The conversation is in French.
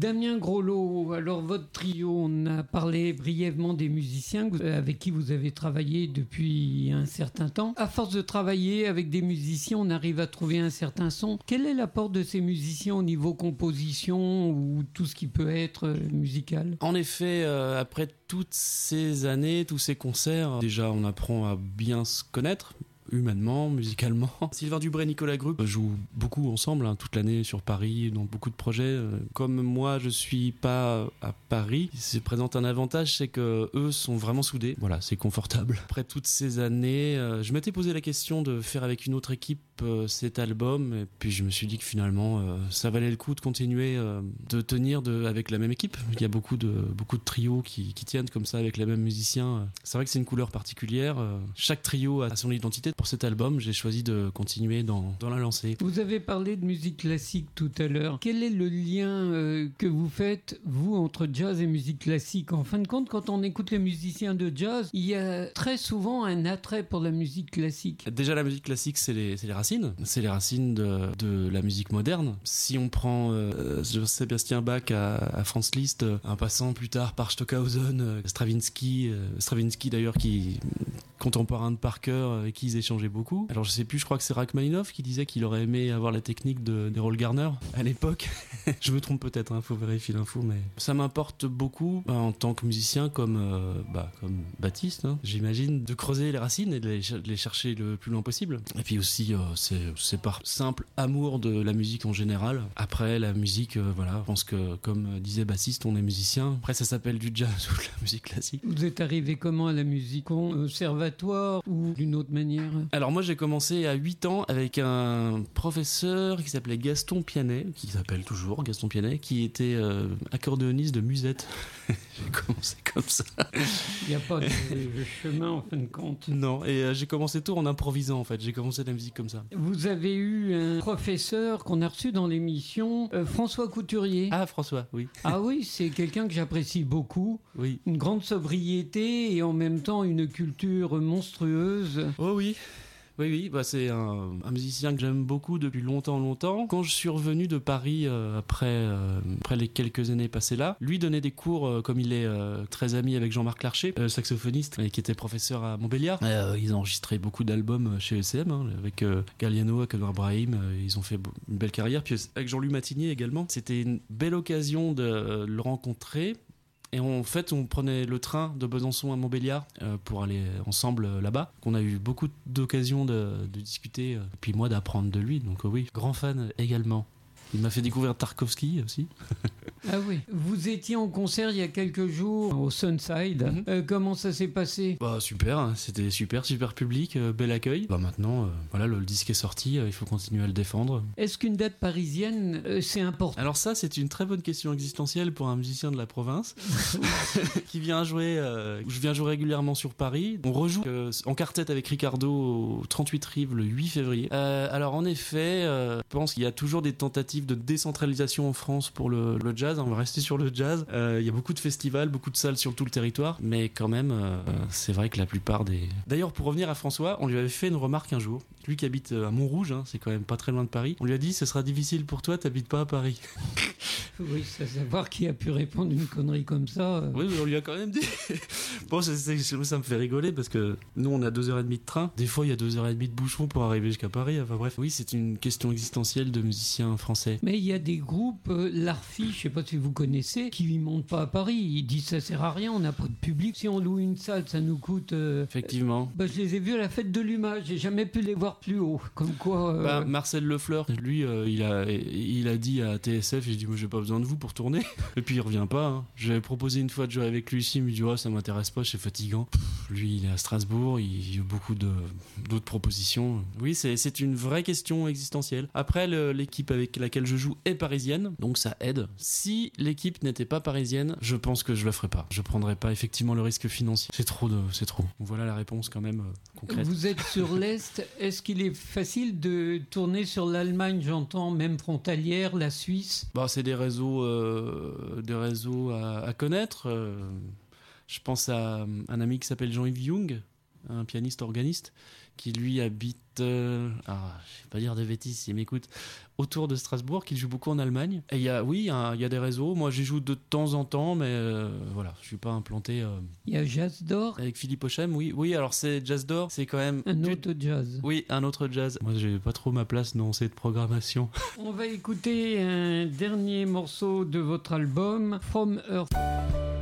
Damien Groslo, alors votre trio, on a parlé brièvement des musiciens avec qui vous avez travaillé depuis un certain temps. À force de travailler avec des musiciens, on arrive à trouver un certain son. Quel est l'apport de ces musiciens au niveau composition ou tout ce qui peut être musical ? En effet, après toutes ces années, tous ces concerts, déjà on apprend à bien se connaître, humainement, musicalement. Sylvain Dubré, Nicolas Grupp jouent beaucoup ensemble, toute l'année sur Paris, dans beaucoup de projets. Comme moi, je suis pas à Paris, il se présente un avantage, c'est que eux sont vraiment soudés. Voilà, c'est confortable. Après toutes ces années, je m'étais posé la question de faire avec une autre équipe cet album, et puis je me suis dit que finalement, ça valait le coup de continuer de tenir avec la même équipe. Il y a beaucoup de trios qui tiennent comme ça avec les mêmes musiciens. C'est vrai que c'est une couleur particulière. Chaque trio a son identité. Pour cet album, j'ai choisi de continuer dans la lancée. Vous avez parlé de musique classique tout à l'heure. Quel est le lien que vous faites, vous, entre jazz et musique classique ? En fin de compte, quand on écoute les musiciens de jazz, il y a très souvent un attrait pour la musique classique. Déjà, la musique classique, c'est les racines. C'est les racines de la musique moderne. Si on prend Sébastien Bach à Franz Liszt, en passant plus tard par Stockhausen, Stravinsky d'ailleurs, qui contemporain de Parker, avec qui ils échangeaient beaucoup. Alors je sais plus, je crois que c'est Rachmaninoff qui disait qu'il aurait aimé avoir la technique d'Errol Garner à l'époque. Je me trompe peut-être, faut vérifier l'info, mais ça m'importe beaucoup en tant que musicien, comme Baptiste, j'imagine, de creuser les racines et de les chercher le plus loin possible. Et puis aussi, c'est par simple amour de la musique en général. Après, la musique, je pense que, comme disait Baptiste, on est musicien. Après, ça s'appelle du jazz ou de la musique classique. Vous êtes arrivé comment à la musique ? Conservatoire ou d'une autre manière ? Alors moi j'ai commencé à 8 ans avec un professeur qui s'appelait Gaston Pianet, qui s'appelle toujours Gaston Pianet, qui était accordéoniste de musette. J'ai commencé comme ça. Il n'y a pas de chemin en fin de compte. Non, et j'ai commencé tout en improvisant en fait, j'ai commencé la musique comme ça. Vous avez eu un professeur qu'on a reçu dans l'émission, François Couturier. Ah, François, oui. Ah oui, c'est quelqu'un que j'apprécie beaucoup. Oui. Une grande sobriété et en même temps une culture monstrueuse. Oh oui. Oui, c'est un musicien que j'aime beaucoup depuis longtemps. Quand je suis revenu de Paris après les quelques années passées là, lui donnait des cours, comme il est très ami avec Jean-Marc Larcher, saxophoniste, et qui était professeur à Montbéliard. Ils ont enregistré beaucoup d'albums chez ECM, avec Galliano, Akadou Brahim, ils ont fait une belle carrière. Puis avec Jean-Louis Matigné également. C'était une belle occasion de le rencontrer. Et en fait, on prenait le train de Besançon à Montbéliard pour aller ensemble là-bas. On a eu beaucoup d'occasions de discuter, et puis moi d'apprendre de lui. Donc oui, grand fan également. Il m'a fait découvrir Tarkovsky aussi. Ah oui. Vous étiez en concert il y a quelques jours au Sunside. Comment ça s'est passé ? Super, c'était super public, bel accueil. Maintenant, le disque est sorti, il faut continuer à le défendre. Est-ce qu'une date parisienne, c'est important ? Alors ça, c'est une très bonne question existentielle pour un musicien de la province qui vient jouer. Je viens jouer régulièrement sur Paris. On rejoue en quartet avec Ricardo au 38 Rives le 8 février. Alors en effet, je pense qu'il y a toujours des tentatives de décentralisation en France pour le jazz. On va rester sur le jazz. Il y a beaucoup de festivals, beaucoup de salles sur tout le territoire, mais quand même, c'est vrai que la plupart des... D'ailleurs, pour revenir à François, on lui avait fait une remarque un jour. Lui qui habite à Montrouge, c'est quand même pas très loin de Paris. On lui a dit, ce sera difficile pour toi, t'habites pas à Paris. Oui, c'est à savoir qui a pu répondre une connerie comme ça. Oui, mais on lui a quand même dit. Bon, ça me fait rigoler parce que nous, on a 2h30 de train. Des fois, il y a 2h30 de bouchon pour arriver jusqu'à Paris. Enfin bref, oui, c'est une question existentielle de musiciens français. Mais il y a des groupes, l'Arfi, je sais pas si vous connaissez, qui ne montent pas à Paris. Ils disent ça sert à rien, on n'a pas de public. Si on loue une salle, ça nous coûte... Effectivement. Je les ai vus à la fête de l'UMA, j'ai jamais pu les voir plus haut. Comme quoi... Marcel Lefleur, lui, il a dit à TSF, j'ai dit, moi j'ai pas besoin de vous pour tourner. Et puis il revient pas. J'avais proposé une fois de jouer avec lui ici, il me dit, ça m'intéresse pas, c'est fatigant. Lui, il est à Strasbourg, il y a beaucoup d'autres propositions. Oui, c'est une vraie question existentielle. Après, l'équipe avec laquelle je joue est parisienne, donc ça aide. Si l'équipe n'était pas parisienne, je pense que je le ferais pas. Je prendrais pas effectivement le risque financier. C'est trop. Voilà la réponse quand même concrète. Vous êtes sur l'Est. Est-ce qu'il est facile de tourner sur l'Allemagne, j'entends, même frontalière, la Suisse ? C'est des réseaux à connaître. Je pense à un ami qui s'appelle Jean-Yves Jung, un pianiste organiste, qui lui habite, je vais pas dire de bêtises s'il m'écoute, autour de Strasbourg, qui joue beaucoup en Allemagne. Et il y a des réseaux. Moi, j'y joue de temps en temps, mais voilà, je suis pas implanté. Il y a Jazz d'Or. Avec Philippe Ochem, oui. Alors c'est Jazz d'Or, c'est quand même un autre jazz. Oui, un autre jazz. Moi, j'ai pas trop ma place dans cette programmation. On va écouter un dernier morceau de votre album, From Earth.